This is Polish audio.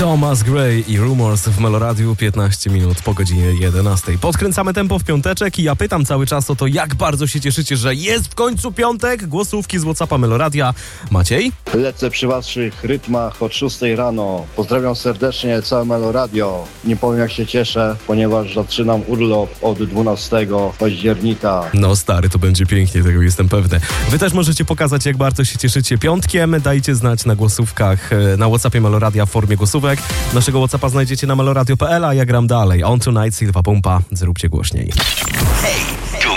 Thomas Gray i Rumors w Meloradiu, 15 minut po godzinie 11. Podkręcamy tempo w piąteczek i ja pytam cały czas o to, jak bardzo się cieszycie, że jest w końcu piątek. Głosówki z WhatsAppa Meloradia. Maciej? Lecę przy waszych rytmach od 6 rano. Pozdrawiam serdecznie całe Meloradio. Nie powiem, jak się cieszę, ponieważ zaczynam urlop od 12 października. No stary, to będzie pięknie, tego jestem pewny. Wy też możecie pokazać, jak bardzo się cieszycie piątkiem. Dajcie znać na głosówkach, na WhatsAppie Meloradia w formie głosówek. Naszego WhatsAppa znajdziecie na meloradio.pl, a ja gram dalej. On Tonight, Silva Pumpa. Zróbcie głośniej. Hej,